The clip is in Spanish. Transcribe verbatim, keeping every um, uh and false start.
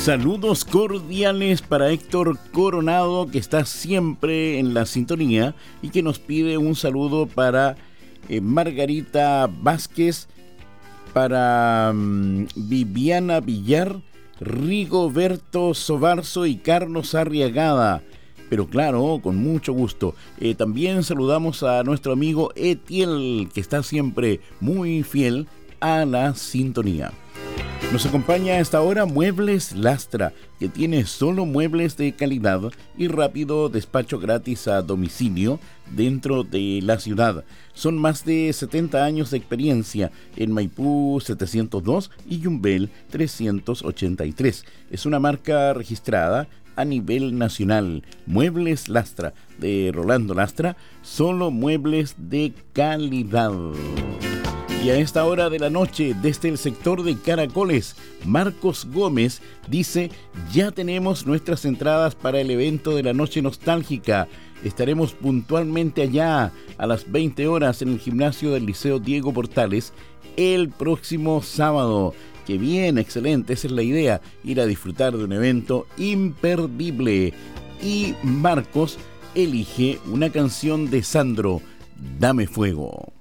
Saludos cordiales para Héctor Coronado, que está siempre en la sintonía y que nos pide un saludo para eh, Margarita Vázquez, para um, Viviana Villar, Rigoberto Sobarzo y Carlos Arriagada. Pero claro, con mucho gusto. Eh, también saludamos a nuestro amigo Etiel, que está siempre muy fiel a la sintonía. Nos acompaña a esta hora Muebles Lastra, que tiene solo muebles de calidad y rápido despacho gratis a domicilio dentro de la ciudad. Son más de setenta años de experiencia en Maipú setecientos dos y Yumbel trescientos ochenta y tres. Es una marca registrada a nivel nacional. Muebles Lastra, de Rolando Lastra, solo muebles de calidad. Y a esta hora de la noche, desde el sector de Caracoles, Marcos Gómez dice: ya tenemos nuestras entradas para el evento de la noche nostálgica. Estaremos puntualmente allá a las veinte horas en el gimnasio del Liceo Diego Portales el próximo sábado. ¡Qué bien! Excelente, esa es la idea, ir a disfrutar de un evento imperdible. Y Marcos elige una canción de Sandro, Dame Fuego.